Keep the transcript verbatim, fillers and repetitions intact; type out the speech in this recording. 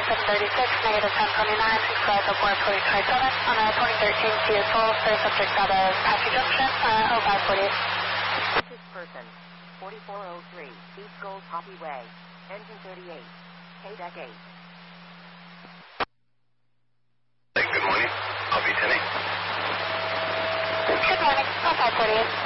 seven thirty-six, negative ten twenty-nine, express up one twenty twenty-seven, on a twenty thirteen Kia Soul, third subject out of Apache Junction, uh, oh five forty. This is person, forty-four oh three, East Gold Poppy Way, engine thirty-eight, K deck eight. Hey, good morning, I'll be ten eight. Good morning, oh five forty-eight.